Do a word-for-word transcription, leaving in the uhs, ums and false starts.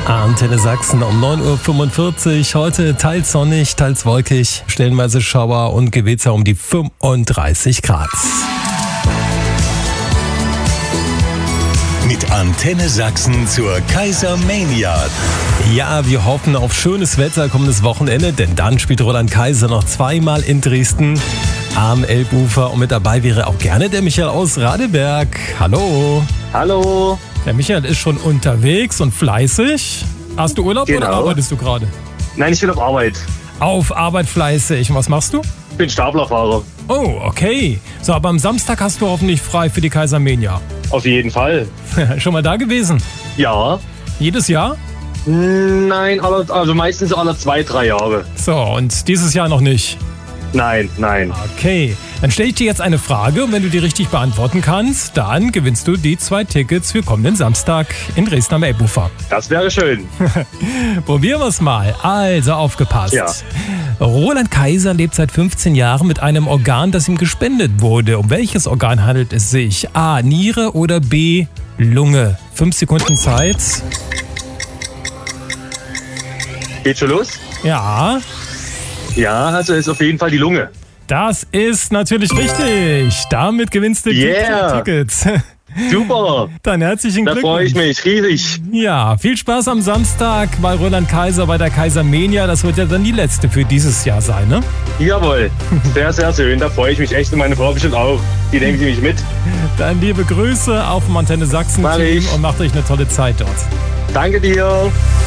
Antenne Sachsen um neun Uhr fünfundvierzig. Heute teils sonnig, teils wolkig, stellenweise Schauer und Gewitter um die fünfunddreißig Grad. Mit Antenne Sachsen zur Kaisermania. Ja, wir hoffen auf schönes Wetter kommendes Wochenende, denn dann spielt Roland Kaiser noch zweimal in Dresden am Elbufer. Und mit dabei wäre auch gerne der Michael aus Radeberg. Hallo. Hallo. Der Michael ist schon unterwegs und fleißig. Hast du Urlaub Genau. oder arbeitest du gerade? Nein, ich bin auf Arbeit. Auf Arbeit fleißig. Und was machst du? Ich bin Staplerfahrer. Oh, okay. So, aber am Samstag hast du hoffentlich frei für die Kaisermania. Auf jeden Fall. Schon mal da gewesen? Ja. Jedes Jahr? Nein, alle, also meistens alle zwei, drei Jahre. So, und dieses Jahr noch nicht? Nein, nein. Okay, dann stelle ich dir jetzt eine Frage und wenn du die richtig beantworten kannst, dann gewinnst du die zwei Tickets für kommenden Samstag in Dresden am Elbufer. Das wäre schön. Probieren wir es mal. Also aufgepasst. Ja. Roland Kaiser lebt seit fünfzehn Jahren mit einem Organ, das ihm gespendet wurde. Um welches Organ handelt es sich? A. Niere oder B. Lunge? Fünf Sekunden Zeit. Geht schon los? Ja, Ja, also ist auf jeden Fall die Lunge. das ist natürlich richtig. Damit gewinnst du Yeah. die Tickets. Super. Dann herzlichen Da freue ich Glückwunsch. mich riesig. Ja, viel Spaß am Samstag bei Roland Kaiser bei der Kaisermania. Das wird ja dann die letzte für dieses Jahr sein, ne? Jawohl. Sehr, sehr schön. Da freue ich mich echt und meine Frau bestimmt auch. Die nehmen sie mich mit. Dann liebe Grüße auf dem Antenne Sachsen Mach Team ich. und macht euch eine tolle Zeit dort. Danke dir.